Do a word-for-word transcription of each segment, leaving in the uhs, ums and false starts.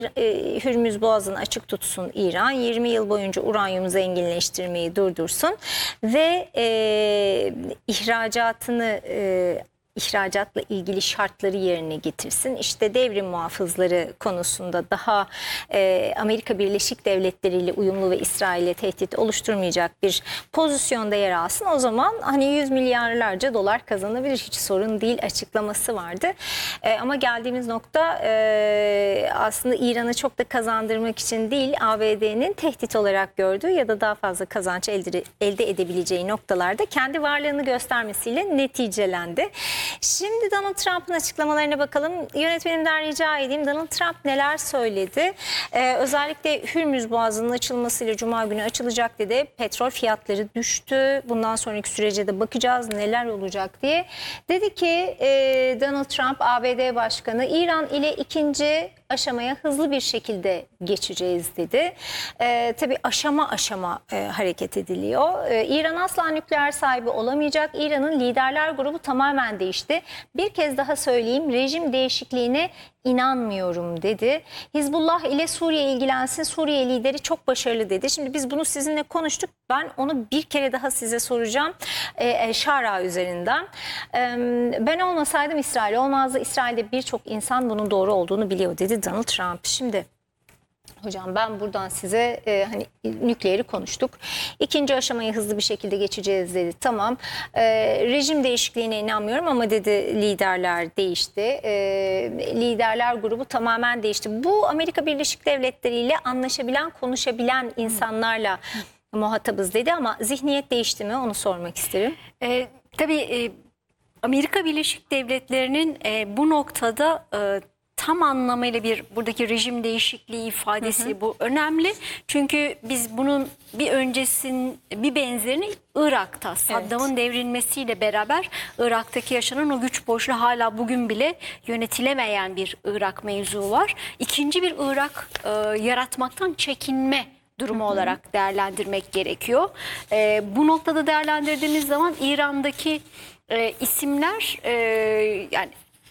e, Hürmüz Boğazı'nı açık tutsun İran, yirmi yıl boyunca uranyum zenginleştirmeyi durdursun ve e, ihracatını e, ihracatla ilgili şartları yerine getirsin. İşte devrim muhafızları konusunda daha e, Amerika Birleşik Devletleri ile uyumlu ve İsrail'e tehdit oluşturmayacak bir pozisyonda yer alsın. O zaman hani yüz milyarlarca dolar kazanabilir, hiç sorun değil açıklaması vardı. E, ama geldiğimiz nokta e, aslında İran'ı çok da kazandırmak için değil, A B D'nin tehdit olarak gördüğü ya da daha fazla kazanç elde, elde edebileceği noktalarda kendi varlığını göstermesiyle neticelendi. Şimdi Donald Trump'ın açıklamalarına bakalım. Yönetmenimden rica edeyim. Donald Trump neler söyledi? Ee, özellikle Hürmüz Boğazı'nın açılmasıyla Cuma günü açılacak dedi. Petrol fiyatları düştü. Bundan sonraki sürece de bakacağız neler olacak diye. Dedi ki e, Donald Trump, A B D Başkanı, İran ile ikinci aşamaya hızlı bir şekilde geçeceğiz dedi. Ee, tabii aşama aşama e, hareket ediliyor. Ee, İran asla nükleer sahibi olamayacak. İran'ın liderler grubu tamamen değişti. Bir kez daha söyleyeyim, rejim değişikliğine inanmıyorum dedi. Hizbullah ile Suriye ilgilensin. Suriye lideri çok başarılı dedi. Şimdi biz bunu sizinle konuştuk. Ben onu bir kere daha size soracağım. Ee, Şara üzerinden. Ee, ben olmasaydım İsrail olmazdı. İsrail'de birçok insan bunun doğru olduğunu biliyor dedi Donald Trump. Şimdi hocam ben buradan size e, hani nükleeri konuştuk. İkinci aşamayı hızlı bir şekilde geçeceğiz dedi. Tamam. E, rejim değişikliğine inanmıyorum ama dedi liderler değişti. E, liderler grubu tamamen değişti. Bu Amerika Birleşik Devletleri ile anlaşabilen, konuşabilen insanlarla muhatabız dedi ama zihniyet değişti mi onu sormak isterim. E, tabii e, Amerika Birleşik Devletleri'nin e, bu noktada e, tam anlamıyla bir buradaki rejim değişikliği ifadesi, hı hı, bu önemli. Çünkü biz bunun bir öncesin bir benzerini Irak'ta Saddam'ın evet. devrilmesiyle beraber Irak'taki yaşanan o güç boşluğu hala bugün bile yönetilemeyen bir Irak mevzu var. İkinci bir Irak e, yaratmaktan çekinme durumu, hı hı, olarak değerlendirmek gerekiyor. E, bu noktada değerlendirdiğimiz zaman İran'daki e, isimler e, yani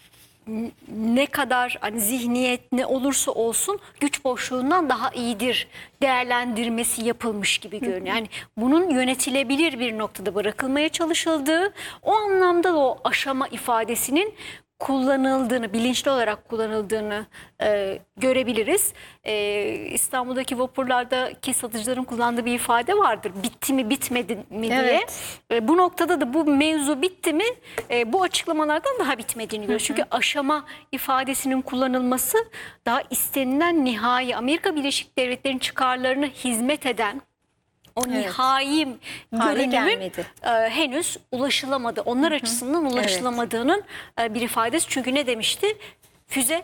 ne kadar hani zihniyet ne olursa olsun güç boşluğundan daha iyidir değerlendirmesi yapılmış gibi görünüyor. Yani bunun yönetilebilir bir noktada bırakılmaya çalışıldığı, o anlamda da o aşama ifadesinin kullanıldığını, bilinçli olarak kullanıldığını e, görebiliriz. E, İstanbul'daki vapurlardaki satıcıların kullandığı bir ifade vardır. Bitti mi, bitmedi mi diye. Evet. E, bu noktada da bu mevzu bitti mi, e, bu açıklamalardan daha bitmediğini görüyoruz. Çünkü aşama ifadesinin kullanılması daha istenilen nihai, Amerika Birleşik Devletleri'nin çıkarlarına hizmet eden o evet. nihai görünümün e, henüz ulaşılamadı. Onlar, hı hı, açısından ulaşılamadığının evet. e, bir ifadesi. Çünkü ne demişti? Füze,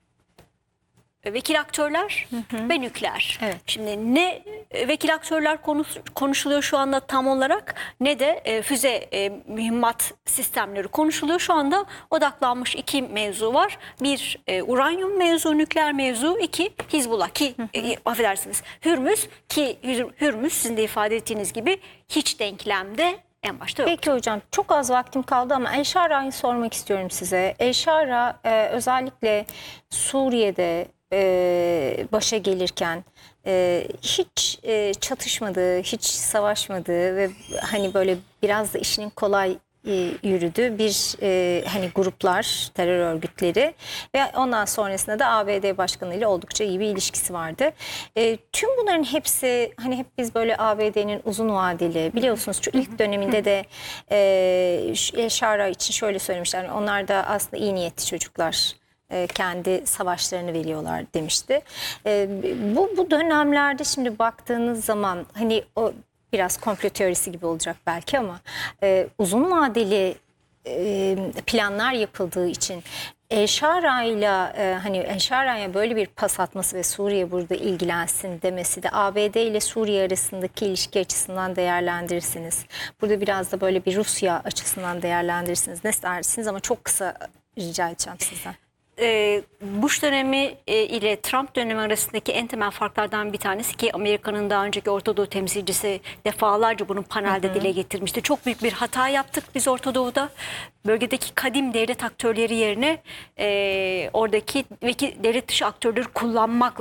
vekil aktörler, hı hı, ve nükleer. Evet. Şimdi ne vekil aktörler konuş, konuşuluyor şu anda tam olarak, ne de e, füze e, mühimmat sistemleri konuşuluyor. Şu anda odaklanmış iki mevzu var. Bir e, uranyum mevzu, nükleer mevzu. İki Hizbullah ki, hı hı, e, affedersiniz, Hürmüz ki Hürmüz sizin de ifade ettiğiniz gibi hiç denklemde en başta yoktu. Peki hocam, çok az vaktim kaldı ama El Şara'yı sormak istiyorum size. El Şara e, özellikle Suriye'de e, başa gelirken e, hiç e, çatışmadığı, hiç savaşmadığı ve hani böyle biraz da işinin kolay yürüdü bir e, hani gruplar, terör örgütleri ve ondan sonrasında da A B D Başkanı ile oldukça iyi bir ilişkisi vardı. E, tüm bunların hepsi hani hep biz böyle A B D'nin uzun vadeli, biliyorsunuz şu ilk döneminde de e, Şara için şöyle söylemişler. Onlar da aslında iyi niyetli çocuklar, kendi savaşlarını veriyorlar demişti. E, bu bu dönemlerde şimdi baktığınız zaman hani o biraz komplo teorisi gibi olacak belki ama e, uzun vadeli e, planlar yapıldığı için El Şara'yla e, hani El Şara'ya böyle bir pas atması ve Suriye burada ilgilensin demesi de A B D ile Suriye arasındaki ilişki açısından değerlendirirsiniz. Burada biraz da böyle bir Rusya açısından değerlendirirsiniz. Ne dersiniz ama çok kısa rica edeceğim sizden. e, Bush dönemi e, ile Trump dönemi arasındaki en temel farklardan bir tanesi ki Amerika'nın daha önceki Orta Doğu temsilcisi defalarca bunu panelde, hı hı, dile getirmişti. Çok büyük bir hata yaptık biz Orta Doğu'da. Bölgedeki kadim devlet aktörleri yerine e, oradaki devlet dışı aktörleri kullanmakla